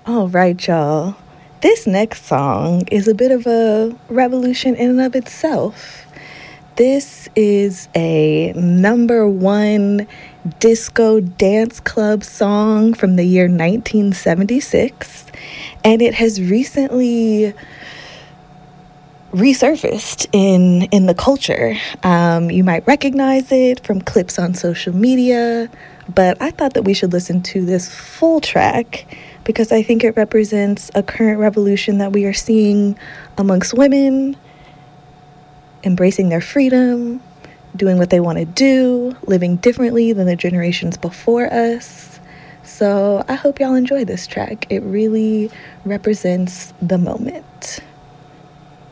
All right, y'all. This next song is a bit of a revolution in and of itself. This is a number one disco dance club song from the year 1976, and it has recently resurfaced in the culture. You might recognize it from clips on social media, but I thought that we should listen to this full track because I think it represents a current revolution that we are seeing amongst women, embracing their freedom, doing what they want to do, living differently than the generations before us. So I hope y'all enjoy this track. It really represents the moment.